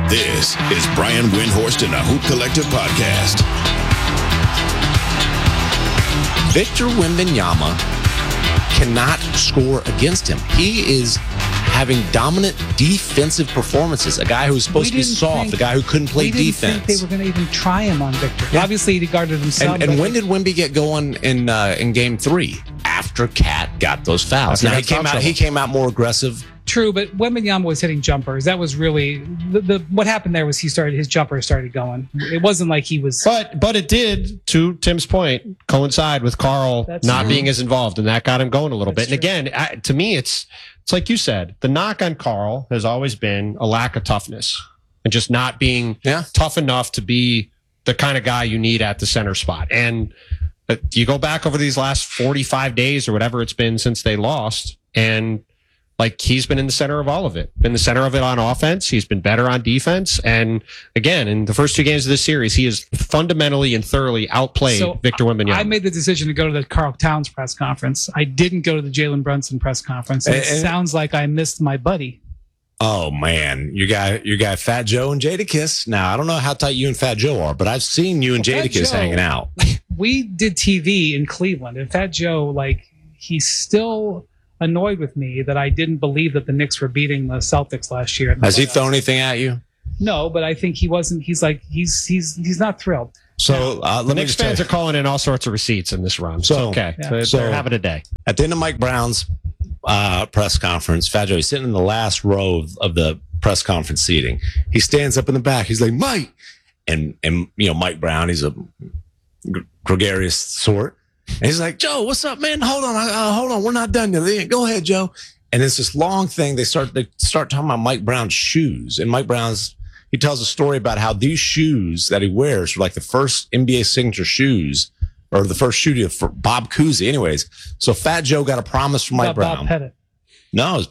This is Brian Windhorst and the Hoop Collective Podcast. Victor Wembanyama cannot score against him. He is having dominant defensive performances. A guy who was supposed to be soft, a guy who couldn't play defense. We didn't think they were going to even try him on Victor. Yeah. Obviously, he guarded himself. And when did Wemby get going in Game 3? After Cat got those fouls. Now he came out more aggressive. True, but Wembanyama was hitting jumpers. That was really what happened there was his jumper started going. It wasn't like he was. But it did, to Tim's point, coincide with Karl not being as involved, and that got him going a little bit. And again, to me, it's like you said, the knock on Karl has always been a lack of toughness and just not being tough enough to be the kind of guy you need at the center spot. And you go back over these last 45 days or whatever it's been since they lost, and like he's been in the center of all of it. Been the center of it on offense. He's been better on defense. And again, in the first 2 games of this series, he has fundamentally and thoroughly outplayed Victor Wembanyama. I made the decision to go to the Karl Towns press conference. I didn't go to the Jalen Brunson press conference. It sounds like I missed my buddy. Oh man, you got Fat Joe and Jadakiss. Now I don't know how tight you and Fat Joe are, but I've seen you and Jadakiss hanging out. We did TV in Cleveland, and Fat Joe, he's still annoyed with me that I didn't believe that the Knicks were beating the Celtics last year. Has he thrown anything at you? No, but I think he wasn't. He's not thrilled. So the Knicks fans are calling in all sorts of receipts in this run. So okay, they're having a day. At the end of Mike Brown's press conference, Fat Joe, he's sitting in the last row of the press conference seating. He stands up in the back. He's like, Mike, and Mike Brown, he's a gregarious sort. And he's like, Joe, what's up, man? Hold on. We're not done yet. Go ahead, Joe. And it's this long thing. They start talking about Mike Brown's shoes. And Mike Brown's, he tells a story about how these shoes that he wears are like the first NBA signature shoes, or the first shoe for Bob Cousy. Anyways, so Fat Joe got a promise from Mike Brown. Bob Pettit. No,